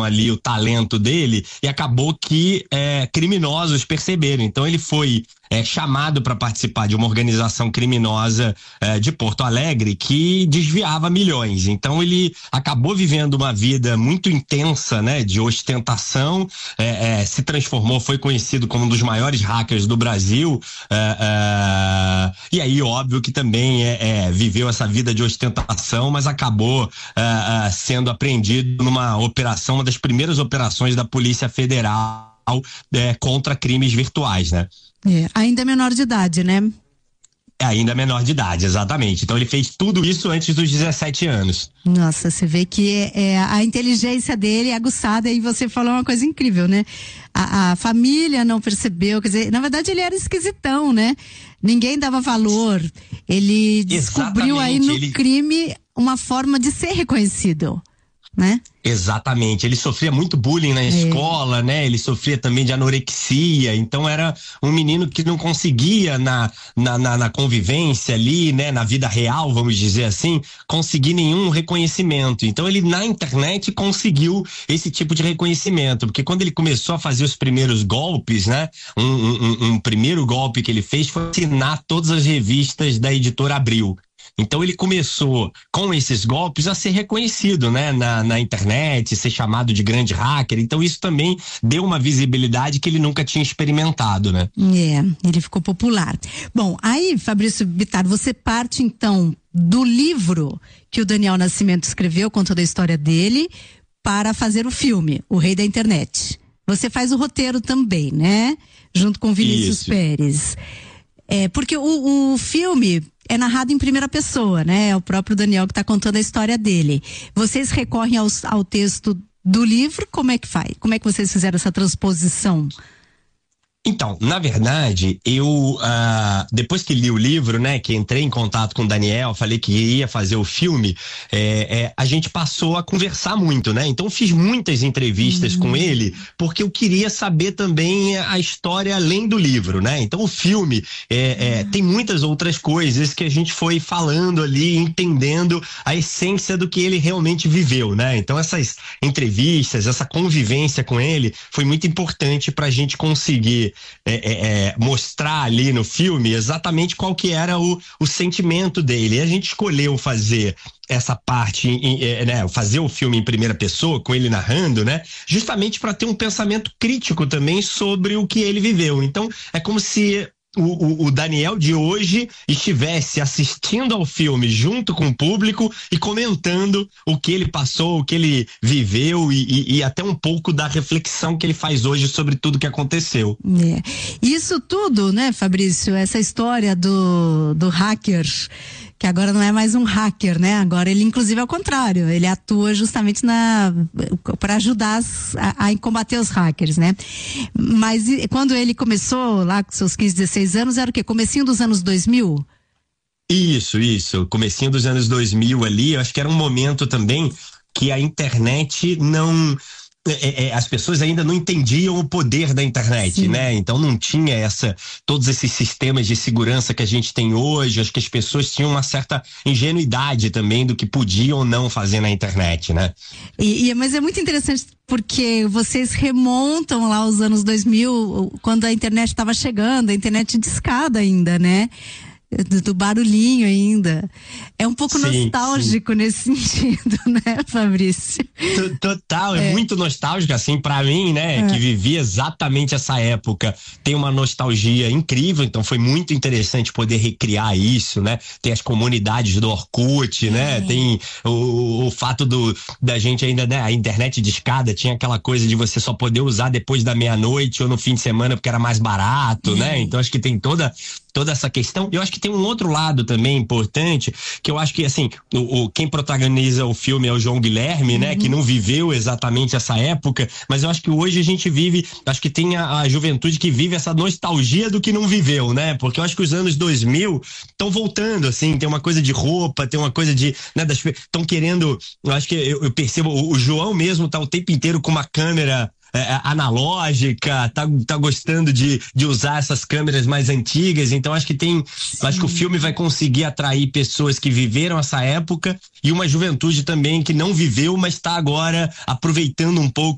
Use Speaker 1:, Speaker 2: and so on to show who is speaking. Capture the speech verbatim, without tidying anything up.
Speaker 1: ali o talento dele e acabou que é, criminosos perceberam. Então ele foi é, chamado para participar de uma organização criminosa é, de Porto Alegre que desviava milhões. Então ele acabou vivendo uma vida muito intensa, né, de ostentação, é, é, se transformou, foi conhecido como um dos maiores hackers do Brasil, é, é, e aí óbvio que também é, é, viveu essa vida de ostentação, mas acabou é, é, sendo apreendido numa operação, uma das primeiras operações da Polícia Federal é, contra crimes virtuais, né?
Speaker 2: É, ainda menor de idade, né?
Speaker 1: É ainda menor de idade, exatamente. Então ele fez tudo isso antes dos dezessete anos.
Speaker 2: Nossa, você vê que é, é, a inteligência dele é aguçada, e você falou uma coisa incrível, né? A, a família não percebeu, quer dizer, na verdade ele era esquisitão, né? Ninguém dava valor. Ele descobriu
Speaker 1: Exatamente,
Speaker 2: aí no
Speaker 1: ele...
Speaker 2: crime uma forma de ser reconhecido, né?
Speaker 1: Exatamente, ele sofria muito bullying na escola, é. né? Ele sofria também de anorexia, então era um menino que não conseguia na, na, na, na convivência ali, né? Na vida real, vamos dizer assim, conseguir nenhum reconhecimento. Então ele na internet conseguiu esse tipo de reconhecimento, porque quando ele começou a fazer os primeiros golpes, né? Um, um, um primeiro golpe que ele fez foi assinar todas as revistas da editora Abril. Então ele começou com esses golpes a ser reconhecido, né, na, na internet, ser chamado de grande hacker. Então isso também deu uma visibilidade que ele nunca tinha experimentado, né?
Speaker 2: É, ele ficou popular. Bom, aí, Fabrício Bittar, você parte então do livro que o Daniel Nascimento escreveu, contando a história dele, para fazer o filme, O Rei da Internet. Você faz o roteiro também, né? Junto com Vinícius Isso. Pérez. É, porque o, o filme é narrado em primeira pessoa, né? É o próprio Daniel que está contando a história dele. Vocês recorrem aos, ao texto do livro? Como é que faz? Como é que vocês fizeram essa transposição?
Speaker 1: Então, na verdade, eu, ah, depois que li o livro, né, que entrei em contato com o Daniel, falei que ia fazer o filme, é, é, a gente passou a conversar muito, né? Então, fiz muitas entrevistas uhum. com ele, porque eu queria saber também a história além do livro, né? Então, o filme é, é, tem muitas outras coisas que a gente foi falando ali, entendendo a essência do que ele realmente viveu, né? Então, essas entrevistas, essa convivência com ele foi muito importante pra gente conseguir É, é, é, mostrar ali no filme exatamente qual que era o, o sentimento dele. E a gente escolheu fazer essa parte, em, em, né, fazer o filme em primeira pessoa, com ele narrando, né, justamente para ter um pensamento crítico também sobre o que ele viveu. Então, é como se O, o, o Daniel de hoje estivesse assistindo ao filme junto com o público e comentando o que ele passou, o que ele viveu e, e, e até um pouco da reflexão que ele faz hoje sobre tudo que aconteceu.
Speaker 2: É. Isso tudo, né, Fabrício, essa história do, do hacker, que agora não é mais um hacker, né? Agora ele, inclusive, é o contrário. Ele atua justamente na para ajudar as, a, a combater os hackers, né? Mas quando ele começou lá com seus quinze, dezesseis anos, era o quê? Comecinho dos anos dois mil?
Speaker 1: Isso, isso. Comecinho dos anos dois mil ali, eu acho que era um momento também que a internet não... É, é, as pessoas ainda não entendiam o poder da internet, Sim. né? Então não tinha essa, todos esses sistemas de segurança que a gente tem hoje. Acho que as pessoas tinham uma certa ingenuidade também do que podiam ou não fazer na internet, né?
Speaker 2: E, e, mas é muito interessante porque vocês remontam lá os anos dois mil, quando a internet estava chegando, a internet discada ainda, né? Do, do barulhinho ainda. É um pouco sim, nostálgico sim. nesse sentido, né, Fabrício?
Speaker 1: Total, é, é muito nostálgico, assim, pra mim, né, é. que vivi exatamente essa época. Tem uma nostalgia incrível, então foi muito interessante poder recriar isso, né? Tem as comunidades do Orkut, é. né? Tem o, o fato do, da gente ainda, né, a internet discada tinha aquela coisa de você só poder usar depois da meia-noite ou no fim de semana porque era mais barato, é. né? Então acho que tem toda toda essa questão. Eu acho que tem um outro lado também importante, que eu acho que, assim, o, o quem protagoniza o filme é o João Guilherme, uhum. né, que não viveu exatamente essa época, mas eu acho que hoje a gente vive, acho que tem a, a juventude que vive essa nostalgia do que não viveu, né, porque eu acho que os anos dois mil estão voltando, assim, tem uma coisa de roupa, tem uma coisa de, né, estão querendo, eu acho que eu, eu percebo, o, o João mesmo tá o tempo inteiro com uma câmera É, analógica, tá, tá gostando de, de usar essas câmeras mais antigas, então acho que tem, Sim. acho que o filme vai conseguir atrair pessoas que viveram essa época e uma juventude também que não viveu, mas está agora aproveitando um pouco